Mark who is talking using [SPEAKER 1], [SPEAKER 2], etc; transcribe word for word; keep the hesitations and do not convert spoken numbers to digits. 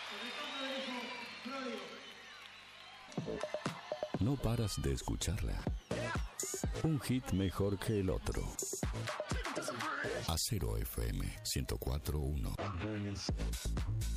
[SPEAKER 1] No paras de escucharla. Un hit mejor que el otro. Acero F M ciento cuatro punto uno.